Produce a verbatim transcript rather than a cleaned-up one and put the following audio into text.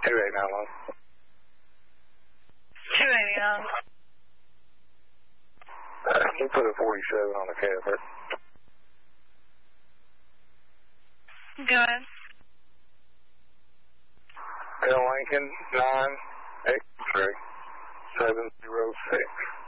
two eight nine one. two eighty-nine. Uh, can you put a forty-seven on the Casper? Go ahead. L Lincoln nine X-ray seven zero six.